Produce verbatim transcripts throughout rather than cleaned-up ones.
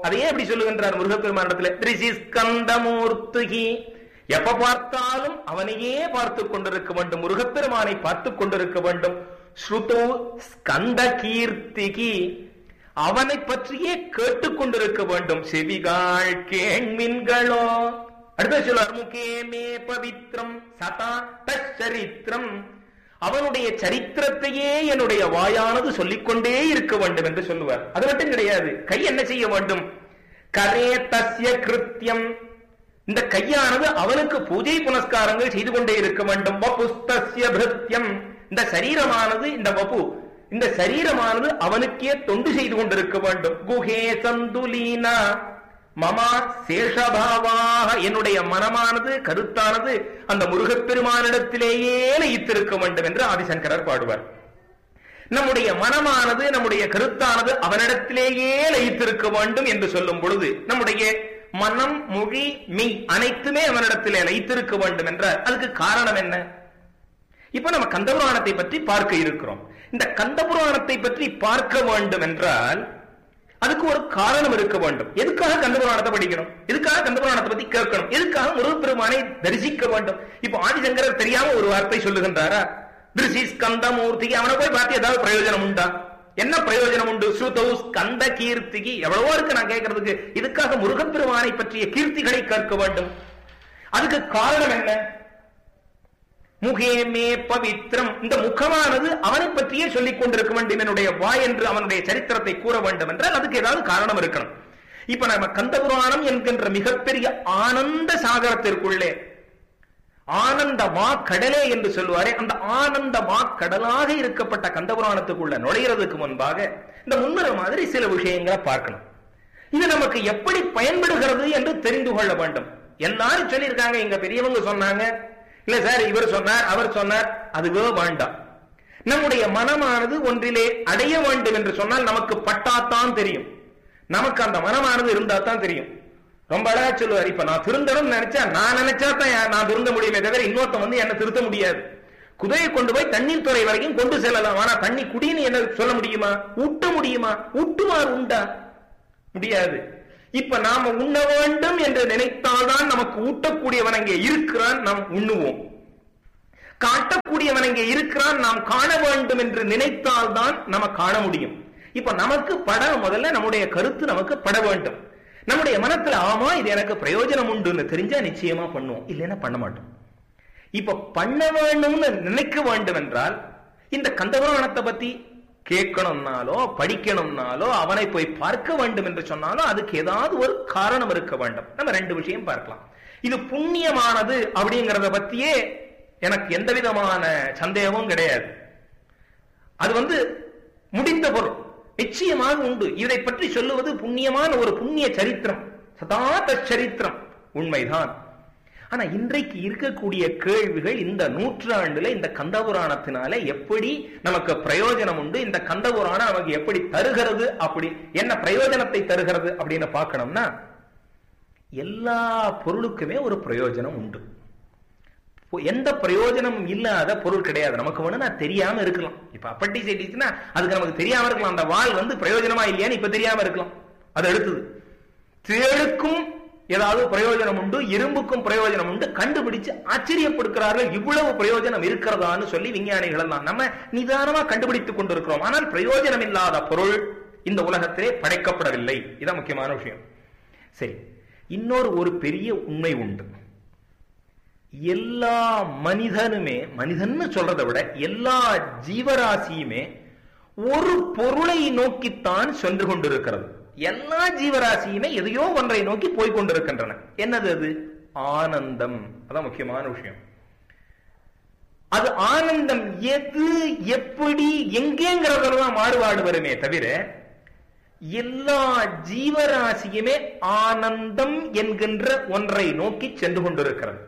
அதையே எப்படி சொல்லுகின்றார் முருகப்பெருமானிடத்துல, திரிசி ஸ்கந்தமூர்த்திகி, எப்ப பார்த்தாலும் அவனையே பார்த்து கொண்டிருக்க வேண்டும், முருகப்பெருமானை பார்த்து கொண்டிருக்க வேண்டும். ஸ்ருதோ ஸ்கந்த கீர்த்திகி, அவனை பற்றியே கேட்டுக் கொண்டிருக்க வேண்டும். செவிகாள் கேண்மின்களோ. அடுத்த சொல்வார், முகே மே பவித்ரம் சதா தச்சரித்திரம், அவனுடைய சரித்திரத்தையே என்னுடைய வாயானது சொல்லிக்கொண்டே இருக்க வேண்டும் என்று சொல்லுவார். அது மட்டும் கிடையாது, கை என்ன செய்ய வேண்டும், கரே தஸ்ய கிருத்தியம், இந்த கையானது அவனுக்கு பூஜை புனஸ்காரங்கள் செய்து கொண்டே இருக்க வேண்டும். வபுஸ்தஸ்ய பிருத்யம், இந்த சரீரமானது, இந்த வபு இந்த சரீரமானது அவனுக்கே தொண்டு செய்து கொண்டிருக்க வேண்டும். குஹே சந்துலீனா மமா சேஷபாவாக, என்னுடைய மனமானது கருத்தானது அந்த முருகப்பெருமானிடத்திலேயே லயித்திருக்க வேண்டும் என்று ஆதிசங்கரர் பாடுவார். நம்முடைய மனமானது நம்முடைய கருத்தானது அவனிடத்திலேயே லயித்திருக்க வேண்டும் என்று சொல்லும் பொழுது நம்முடைய மனம் மொழி மெய் அனைத்துமே அவனிடத்திலே லயித்திருக்க வேண்டும் என்ற அதுக்கு காரணம் என்ன? இப்ப நம்ம கந்தபுராணத்தை பற்றி பார்க்க இருக்கிறோம். இந்த கந்தபுராணத்தை பற்றி பார்க்க வேண்டும் என்றால் அதுக்கு ஒரு காரணம் இருக்க வேண்டும். எதுக்காக கந்தபுராணத்தை படிக்கணும், எதுக்காக கந்தபுராணத்தை பத்தி கேட்கணும், எதுக்காக முருகப்பெருமானை தரிசிக்க வேண்டும்? இப்ப ஆதிசங்கரர் தெரியாம ஒரு வார்த்தை சொல்லுகின்றாரா, திருசி ஸ்கந்தமூர்த்திக்கு, அவனை போய் பார்த்து ஏதாவது பிரயோஜனம் உண்டா? என்ன பிரயோஜனம் உண்டு? ஸ்ருதௌ ஸ்கந்த கீர்த்திக்கு, எவ்வளவோ இருக்கு நான் கேட்கறதுக்கு, இதுக்காக முருகப்பெருமானை பற்றிய கீர்த்திகளை கேட்க வேண்டும். அதுக்கு காரணம் என்ன? முகே மே பவித்ரம், இந்த முகமானது அவனை பற்றியே சொல்லிக் கொண்டிருக்க வேண்டும், என்னுடைய வாய் என்று அவனுடைய சரித்திரத்தை கூற வேண்டும் என்றால் அதுக்கு ஏதாவது காரணம் இருக்கணும். இப்ப நம்ம கந்தபுராணம் என்கின்ற மிகப்பெரிய ஆனந்த சாகரத்திற்குள்ளே, ஆனந்த மா கடலே என்று சொல்லுவாரே, அந்த ஆனந்த மா கடலாக இருக்கப்பட்ட கந்தபுராணத்துக்குள்ள நுழைகிறதுக்கு முன்பாக இந்த முன்னுரை மாதிரி சில விஷயங்களை பார்க்கணும். இது நமக்கு எப்படி பயன்படுகிறது என்று தெரிந்து கொள்ள வேண்டும். எல்லாரும் சொல்லியிருக்காங்க, எங்க பெரியவங்க சொன்னாங்க, இல்ல சார் இவர் சொன்னார் அவர் சொன்னார், அதுவே வேண்டாம். நம்முடைய மனமானது ஒன்றிலே அடைய வேண்டும் என்று சொன்னால் நமக்கு பட்டாத்தான் தெரியும், நமக்கு அந்த மனமானது இருந்தா தான் தெரியும். ரொம்ப அழகா சொல்லுவார், இப்ப நான் திருந்தணும் நினைச்சா நான் நினைச்சா தான் நான் திருந்த முடியுமே தவிர இன்னொருத்த வந்து என்ன திருத்த முடியாது. குதிரையை கொண்டு போய் தண்ணீர் துறை வரைக்கும் கொண்டு செல்லலாம், ஆனா தண்ணி குடின்னு என்ன சொல்ல முடியுமா? ஊட்ட முடியுமா? ஊட்டுமாறு உண்டா? முடியாது. இப்ப நாம உண்ண வேண்டும் என்று நினைத்தால்தான் நமக்கு ஊட்டக்கூடியவன் அங்கே இருக்கிறான், நாம் உண்ணுவோம். காட்டக்கூடியவன் அங்கே இருக்கிறான், நாம் காண வேண்டும் என்று நினைத்தால்தான் நம்ம காண முடியும். இப்ப நமக்கு பட முதல்ல நம்முடைய கருத்து நமக்கு பட வேண்டும். நம்முடைய மனத்துல ஆமா இது எனக்கு பிரயோஜனம் உண்டுன்னு தெரிஞ்சா நிச்சயமா பண்ணுவோம், இல்லைன்னா பண்ண மாட்டோம். இப்ப பண்ண வேண்டும்னு நினைக்க வேண்டும் என்றால் இந்த கந்தபுராணத்தை பத்தி கேட்கணும்னாலோ படிக்கணும்னாலோ அவனை போய் பார்க்க வேண்டும் என்று சொன்னாலோ அதுக்கு ஏதாவது ஒரு காரணம் இருக்க வேண்டும். நம்ம ரெண்டு விஷயம் பார்க்கலாம். இது புண்ணியமானது அப்படிங்கறத பத்தியே எனக்கு எந்த விதமான சந்தேகமும் கிடையாது. அது வந்து முடிந்த பொருள் நிச்சயமாக உண்டு. இதை பற்றி சொல்லுவது புண்ணியமான ஒரு புண்ணிய சரித்திரம், சதாத சரித்திரம் உண்மைதான். ஆனா இன்றைக்கு இருக்கக்கூடிய கேள்விகள் இந்த நூற்றாண்டுல இந்த கந்தபுராணத்தினால எப்படி நமக்கு பிரயோஜனம் உண்டு, இந்த கந்தபுராணம் நமக்கு எப்படி தருகிறது, அப்படி என்ன பிரயோஜனத்தை தருகிறது அப்படின்னு பார்க்கணும்னா எல்லா பொருளுக்குமே ஒரு பிரயோஜனம் உண்டு. எந்த பிரயோஜனம் இல்லாத பொருள் கிடையாது. நமக்கு வேணும்னா தெரியாம இருக்கலாம். இப்ப அப்பட்டிசைட்டிஸ்னா அதுக்கு நமக்கு தெரியாம இருக்கலாம், அந்த வால் வந்து பிரயோஜனமா இல்லையான்னு இப்ப தெரியாம இருக்கலாம். அது அடுத்தது தேளுக்கும் ஏதாவது பிரயோஜனம் உண்டு, இரும்புக்கும் பிரயோஜனம் உண்டு, கண்டுபிடிச்சு ஆச்சரியப்படுகிறார்கள் இவ்வளவு பிரயோஜனம் இருக்கிறதான்னு சொல்லி விஞ்ஞானிகள் எல்லாம் நம்ம நிதானமா கண்டுபிடித்துக் கொண்டிருக்கிறோம். ஆனால் பிரயோஜனம் இல்லாத பொருள் இந்த உலகத்திலே படைக்கப்படவில்லை. இதான் முக்கியமான விஷயம். சரி, இன்னொரு ஒரு பெரிய உண்மை உண்டு. எல்லா மனிதனுமே, மனிதன் சொல்றதை விட எல்லா ஜீவராசியுமே ஒரு பொருளை நோக்கித்தான் சென்று கொண்டிருக்கிறது. எல்லா ஜீவராசியுமே எதையோ ஒன்றை நோக்கி போய்கொண்டிருக்கின்றன. என்னது அது? ஆனந்தம். அதான் முக்கியமான விஷயம். அது ஆனந்தம் எது, எப்படி, எங்கேங்கிறதெல்லாம் மாறுபாடு வருமே தவிர எல்லா ஜீவராசியுமே ஆனந்தம் என்கின்ற ஒன்றை நோக்கி சென்று கொண்டிருக்கிறது.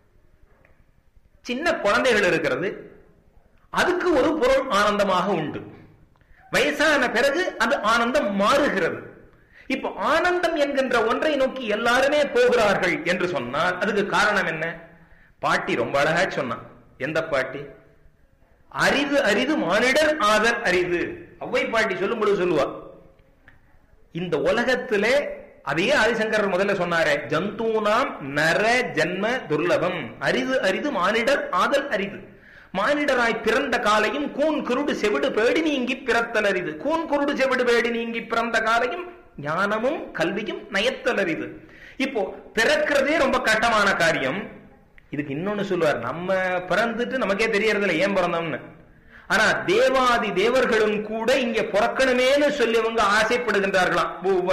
சின்ன குழந்தைகள் இருக்கிறது, அதுக்கு ஒரு பொருள் ஆனந்தமாக உண்டு. வயசான பிறகு அது ஆனந்தம் மாறுகிறது. இப்ப ஆனந்தம் என்கின்ற ஒன்றை நோக்கி எல்லாருமே போகிறார்கள் என்று சொன்னால் அதுக்கு காரணம் என்ன? பாட்டி ரொம்ப அழகா சொன்னான். எந்த பாட்டி? அரிது அரிது மானிடர் ஆதல் அரிது. அவ்வை பாட்டி சொல்லும் பொழுது சொல்லுவா, இந்த உலகத்திலே அதையே ஆதிசங்கரர் முதல்ல சொன்னாரே, ஜந்தூனாம் நர ஜன்ம துர்லபம், அரிது அரிது மானிடர் ஆதல் அரிது. மானிடராய் பிறந்த காலையும் கூன் குருடு செவிடு பேடி நீங்கி பிறத்தல் அரிது. கூன் குருடு செவிடு பேடி நீங்கி பிறந்த காலையும் ஞானமும் கல்வியும் நயத்தல் அரிது. இப்போ பிறக்கிறதே ரொம்ப கஷ்டமான காரியம். இதுக்கு இன்னொன்னு சொல்லுவார், நம்ம பிறந்துட்டு நமக்கே தெரியறதில்ல ஏன் பிறந்தோம்னு. ஆனா தேவாதி தேவர்களும் கூட இங்க பிறக்கணுமேனு சொல்லி அவங்க ஆசைப்படுகின்றார்களாம்.